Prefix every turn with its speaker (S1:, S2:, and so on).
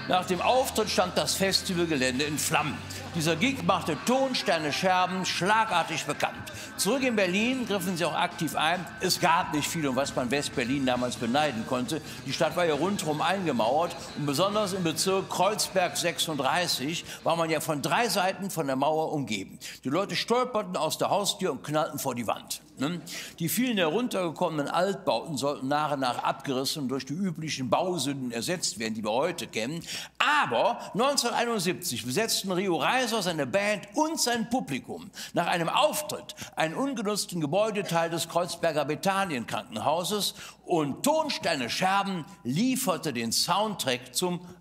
S1: Nach dem Auftritt stand das Festivalgelände in Flammen. Dieser Gig machte Tonsteine Scherben schlagartig bekannt. Zurück in Berlin griffen sie auch aktiv ein. Es gab nicht viel, um was man West-Berlin damals beneiden konnte. Die Stadt war ja rundherum eingemauert. Und besonders im Bezirk Kreuzberg 36 war man ja von 3 Seiten von der Mauer umgeben. Die Leute stolperten aus der Haustür und knallten vor die Wand. Die vielen heruntergekommenen Altbauten sollten nach und nach abgerissen und durch die üblichen Bausünden ersetzt werden, die wir heute kennen. Aber 1971 besetzten Rio Reiser, seine Band und sein Publikum nach einem Auftritt einen ungenutzten Gebäudeteil des Kreuzberger Bethanien-Krankenhauses und Tonsteine Scherben lieferte den Soundtrack zum